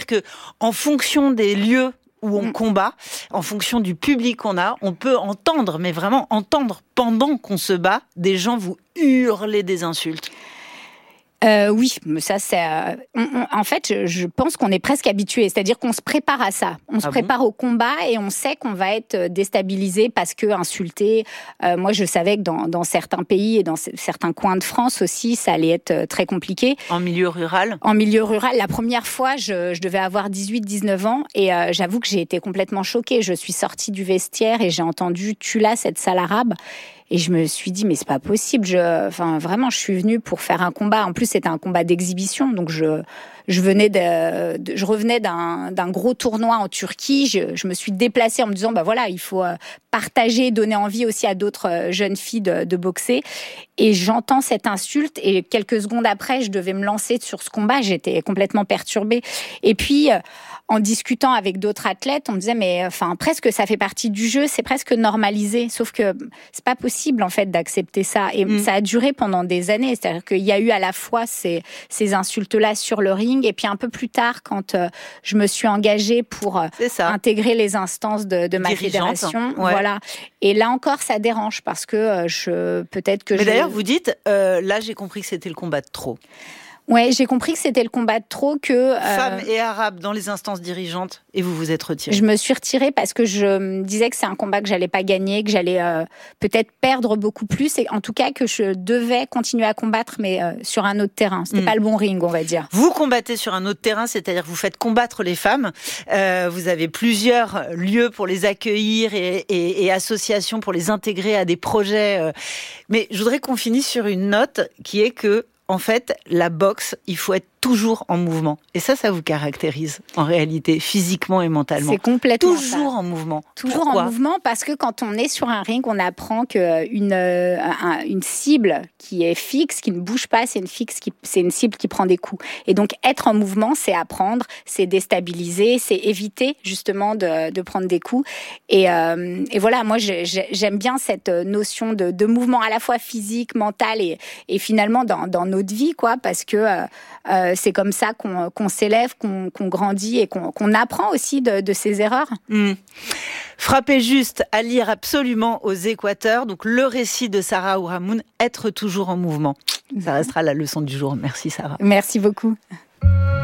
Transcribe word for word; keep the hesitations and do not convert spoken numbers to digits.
C'est-à-dire que en fonction des lieux où on combat, en fonction du public qu'on a, on peut entendre, mais vraiment entendre pendant qu'on se bat, des gens vous hurler des insultes. Euh, oui, mais ça, c'est. Euh, on, on, en fait, je, je pense qu'on est presque habitué. C'est-à-dire qu'on se prépare à ça. On se ah prépare bon au combat et on sait qu'on va être déstabilisé parce que insulté. Euh, moi, je savais que dans, dans certains pays et dans c- certains coins de France aussi, ça allait être très compliqué. En milieu rural. En milieu rural, la première fois, je, je devais avoir dix-huit dix-neuf ans et euh, j'avoue que j'ai été complètement choquée. Je suis sortie du vestiaire et j'ai entendu « tu l'as, cette sale arabe ». Et je me suis dit, mais c'est pas possible. Je, enfin, vraiment, je suis venue pour faire un combat. En plus, c'était un combat d'exhibition. Donc, je, je venais de, de je revenais d'un, d'un gros tournoi en Turquie. Je, je me suis déplacée en me disant, bah voilà, il faut partager, donner envie aussi à d'autres jeunes filles de, de boxer. Et j'entends cette insulte. Et quelques secondes après, je devais me lancer sur ce combat. J'étais complètement perturbée. Et puis, en discutant avec d'autres athlètes, on me disait, mais enfin, presque ça fait partie du jeu. C'est presque normalisé. Sauf que c'est pas possible. En fait d'accepter ça et mmh. ça a duré pendant des années, c'est-à-dire qu'il y a eu à la fois ces, ces insultes-là sur le ring et puis un peu plus tard quand euh, je me suis engagée pour euh, intégrer les instances de, de ma Dirigeante, fédération, ouais. voilà. Et là encore ça dérange parce que euh, je peut-être que mais je... d'ailleurs vous dites euh, là j'ai compris que c'était le combat de trop. Ouais, j'ai compris que c'était le combat de trop, que... Euh, Femmes et arabes dans les instances dirigeantes, et vous vous êtes retirée. Je me suis retirée parce que je me disais que c'est un combat que j'allais pas gagner, que j'allais euh, peut-être perdre beaucoup plus, et en tout cas que je devais continuer à combattre, mais euh, sur un autre terrain. C'était mmh. pas le bon ring, on va dire. Vous combattez sur un autre terrain, c'est-à-dire que vous faites combattre les femmes. Euh, vous avez plusieurs lieux pour les accueillir et, et, et associations pour les intégrer à des projets. Euh. Mais je voudrais qu'on finisse sur une note qui est que en fait, la boxe, il faut être toujours en mouvement. Et ça, ça vous caractérise, en réalité, physiquement et mentalement. C'est complètement Toujours ça. en mouvement. Toujours Pourquoi ? en mouvement, parce que quand on est sur un ring, on apprend qu'une euh, un, une cible qui est fixe, qui ne bouge pas, c'est une, fixe qui, c'est une cible qui prend des coups. Et donc, être en mouvement, c'est apprendre, c'est déstabiliser, c'est éviter, justement, de, de prendre des coups. Et, euh, et voilà, moi, je, je, j'aime bien cette notion de, de mouvement à la fois physique, mental et, et finalement dans, dans notre vie, quoi, parce que euh, euh, c'est comme ça qu'on, qu'on s'élève, qu'on, qu'on grandit et qu'on, qu'on apprend aussi de, de ses erreurs. Mmh. Frappez juste à lire absolument aux Équateurs. Donc le récit de Sarah Ourahmoune, être toujours en mouvement. Ça restera la leçon du jour. Merci Sarah. Merci beaucoup.